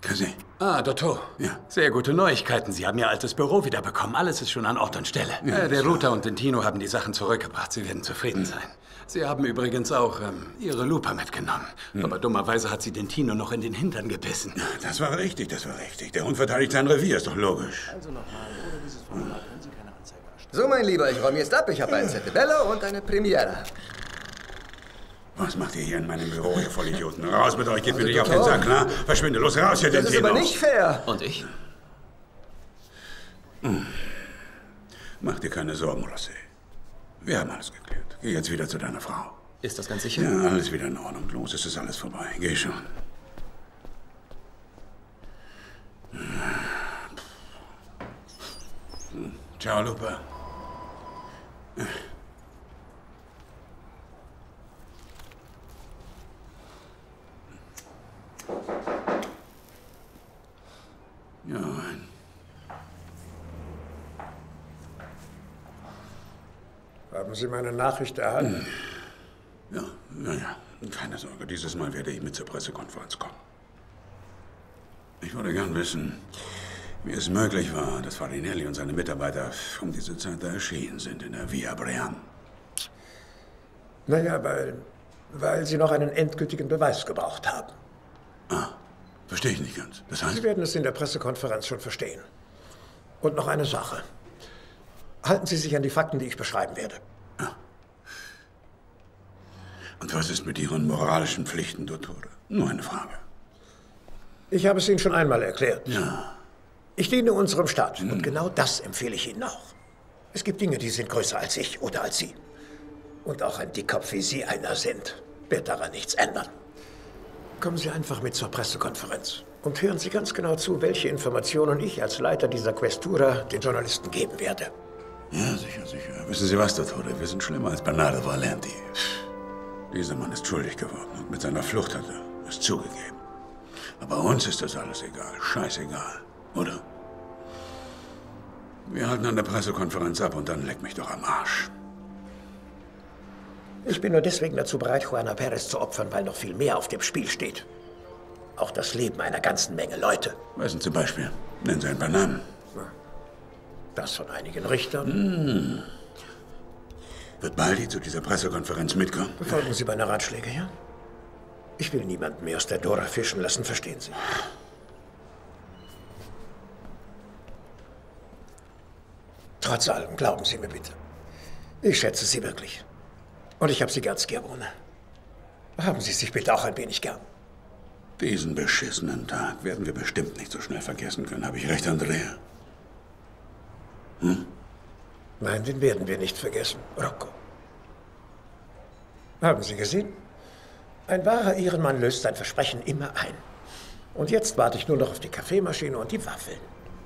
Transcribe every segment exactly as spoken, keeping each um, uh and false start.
Für Sie. Ah, Dotto. Ja. Sehr gute Neuigkeiten. Sie haben Ihr altes Büro wiederbekommen. Alles ist schon an Ort und Stelle. Ja, äh, der klar. Ruta und Dentino haben die Sachen zurückgebracht. Sie werden zufrieden sein. Sie haben übrigens auch ähm, Ihre Lupa mitgenommen. Hm. Aber dummerweise hat sie Dentino noch in den Hintern gebissen. Das war richtig, das war richtig. Der Hund verteidigt sein Revier, ist doch logisch. Also nochmal, ohne dieses Formular können Sie keine Anzeige erstellen. So, mein Lieber, ich räume jetzt ab. Ich habe ein Settebello und eine Premiere. Was macht ihr hier in meinem Büro, ihr Vollidioten? Raus mit euch, geht mir Also, nicht auf den Doktor. Sack, klar? Verschwinde, los raus hier, Das ist Dentino. aber nicht fair. Und ich? Mach dir keine Sorgen, Rosé. Wir haben alles geklärt. Geh jetzt wieder zu deiner Frau. Ist das ganz sicher? Ja, alles wieder in Ordnung. Los, es ist alles vorbei. Geh schon. Ciao, Lupa. Ja, ein Haben Sie meine Nachricht erhalten? Ja, ja, ja. Keine Sorge, dieses Mal werde ich mit zur Pressekonferenz kommen. Ich würde gern wissen, wie es möglich war, dass Farinelli und seine Mitarbeiter um diese Zeit da erschienen sind in der Via Bream. Naja, weil, weil Sie noch einen endgültigen Beweis gebraucht haben. Ah, verstehe ich nicht ganz. Das heißt, Sie werden es in der Pressekonferenz schon verstehen. Und noch eine Sache. Halten Sie sich an die Fakten, die ich beschreiben werde. und was ist mit Ihren moralischen Pflichten, Dottore? Nur eine Frage. Ich habe es Ihnen schon einmal erklärt. Ja. Ich diene unserem Staat. Und genau das empfehle ich Ihnen auch. Es gibt Dinge, die sind größer als ich oder als Sie. Und auch ein Dickkopf wie Sie einer sind, wird daran nichts ändern. Kommen Sie einfach mit zur Pressekonferenz und hören Sie ganz genau zu, welche Informationen ich als Leiter dieser Questura den Journalisten geben werde. Ja, sicher, sicher. Wissen Sie was, Dottore? Wir sind schlimmer als Bernardo Valenti. Dieser Mann ist schuldig geworden und mit seiner Flucht hat er es zugegeben. Aber uns ist das alles egal. Scheißegal, oder? Wir halten an der Pressekonferenz ab und dann leck mich doch am Arsch. Ich bin nur deswegen dazu bereit, Juana Perez zu opfern, weil noch viel mehr auf dem Spiel steht. Auch das Leben einer ganzen Menge Leute. Was denn zum Beispiel? Nennen Sie ein paar Namen. Das von einigen Richtern. Hm. Wird Baldi zu dieser Pressekonferenz mitkommen? Befolgen Sie meine Ratschläge, ja? Ich will niemanden mehr aus der Dora fischen lassen, verstehen Sie? Trotz allem, glauben Sie mir bitte. Ich schätze Sie wirklich. Und ich habe Sie ganz gern, Brunner. Haben Sie sich bitte auch ein wenig gern. Diesen beschissenen Tag werden wir bestimmt nicht so schnell vergessen können. Habe ich recht, Andrea? Hm? Nein, den werden wir nicht vergessen, Rocco. Haben Sie gesehen? Ein wahrer Ehrenmann löst sein Versprechen immer ein. Und jetzt warte ich nur noch auf die Kaffeemaschine und die Waffeln.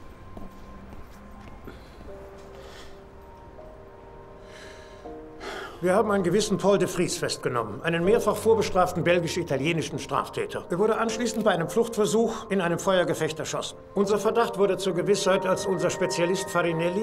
Wir haben einen gewissen Paul de Vries festgenommen, einen mehrfach vorbestraften belgisch-italienischen Straftäter. Er wurde anschließend bei einem Fluchtversuch in einem Feuergefecht erschossen. Unser Verdacht wurde zur Gewissheit, als unser Spezialist Farinelli